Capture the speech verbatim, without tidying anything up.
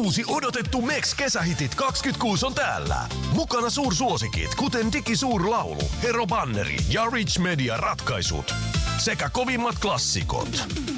Uusi odotettu Mex kesähitit kaksikymmentäkuusi on täällä. Mukana suursuosikit, kuten Digi Suurlaulu, Hero Banneri ja Rich Media ratkaisut. Sekä kovimmat klassikot.